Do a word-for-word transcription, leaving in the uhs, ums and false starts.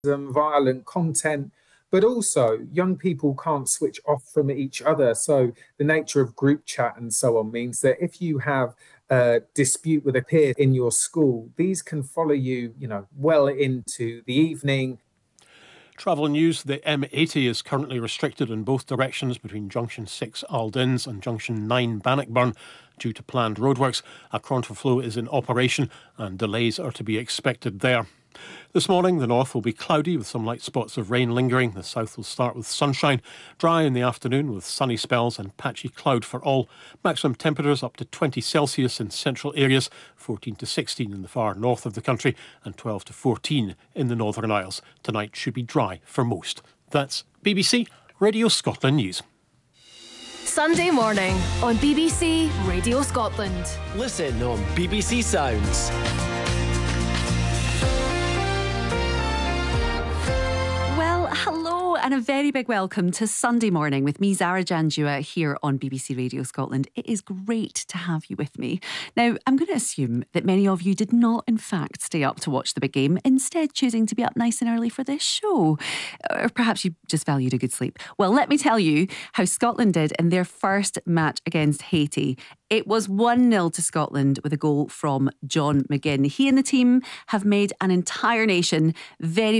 violent content, but also young people can't switch off from each other. So the nature of group chat and so on means that if you have a dispute with a peer in your school, these can follow you, you know, well into the evening. Travel news. The M eighty is currently restricted in both directions between Junction six Aldins and Junction nine Bannockburn due to planned roadworks. A counterflow is in operation and delays are to be expected there. This morning, the north will be cloudy with some light spots of rain lingering. The south will start with sunshine, dry in the afternoon with sunny spells and patchy cloud for all. Maximum temperatures up to twenty Celsius in central areas, fourteen to sixteen in the far north of the country and twelve to fourteen in the Northern Isles. Tonight should be dry for most. That's B B C Radio Scotland News. Sunday morning on B B C Radio Scotland. Listen on B B C Sounds. Hello and a very big welcome to Sunday Morning with me, Zara Janjua, here on B B C Radio Scotland. It is great to have you with me. Now, I'm going to assume that many of you did not, in fact, stay up to watch the big game, instead choosing to be up nice and early for this show. Or perhaps you just valued a good sleep. Well, let me tell you how Scotland did in their first match against Haiti. It was one nil to Scotland with a goal from John McGinn. He and the team have made an entire nation very